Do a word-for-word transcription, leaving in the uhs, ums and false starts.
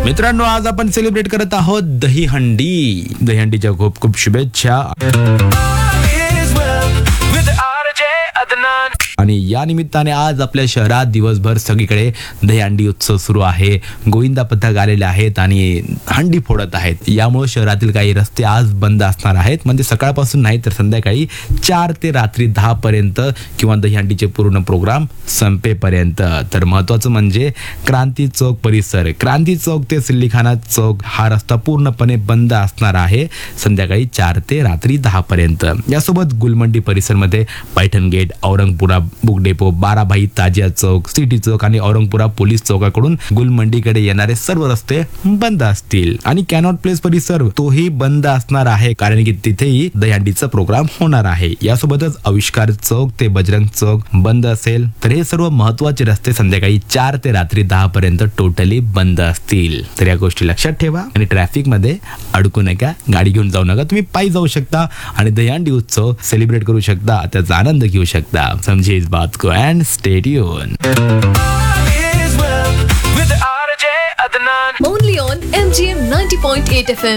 मित्रांनो, आज आपण सेलिब्रेट करत आहोत दहीहंडी. दहीहंडीच्या खूप खूप शुभेच्छा. आणि या निमित्ताने आज आपल्या शहरात दिवसभर सगळीकडे दहीहंडी उत्सव सुरू आहे. गोविंदा पथक आलेले आहेत आणि हंडी फोडत आहेत. यामुळे शहरातील काही रस्ते आज बंद असणार आहेत, म्हणजे सकाळपासून नाही तर संध्याकाळी चार ते रात्री दहा पर्यंत किंवा दहीहंडीचे पूर्ण प्रोग्राम संपेपर्यंत. तर महत्वाचं म्हणजे क्रांती चौक परिसर, क्रांती चौक ते सिल्लीखाना चौक हा रस्ता पूर्णपणे बंद असणार आहे संध्याकाळी चार ते रात्री दहा पर्यंत. यासोबत Gulmandi परिसरमध्ये Paithan gate, Aurangpura book depot, Barabhai ताजिया चौक, सिटी चौक आणि औरंगपुरा पोलीस चौकाकडून गुलमंडीकडे येणारे सर्व रस्ते बंद असतील. आणि कॅनॉट प्लेस परिसर तोही बंद असणार आहे, कारण की तिथेही दहीहंडीचा प्रोग्राम होणार आहे. यासोबतच आविष्कार चौक ते बजरंग चौक बंद असेल. तर हे सर्व महत्वाचे रस्ते संध्याकाळी चार ते रात्री दहा पर्यंत टोटली बंद असतील. तर या गोष्टी लक्षात ठेवा आणि ट्रॅफिक मध्ये अडकू नका, गाडी घेऊन जाऊ नका. तुम्ही पायी जाऊ शकता आणि दहीहंडी उत्सव सेलिब्रेट करू शकता, त्याचा आनंद घेऊ शकता. समझे इस बात को end stay tune. Only on M G M ninety point eight F M.